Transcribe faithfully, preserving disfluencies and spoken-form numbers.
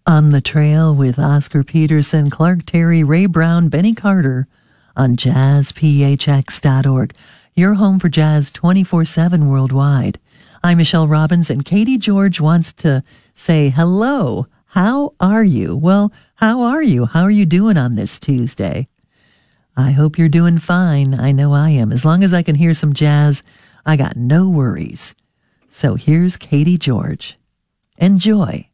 On the Trail with Oscar Peterson, Clark Terry, Ray Brown, Benny Carter on jazz p h x dot org. Your home for jazz twenty-four seven worldwide. I'm Michelle Robbins, and Katie George wants to say hello. How are you? Well, how are you? How are you doing on this Tuesday? I hope you're doing fine. I know I am. As long as I can hear some jazz, I got no worries. So here's Katie George. Enjoy.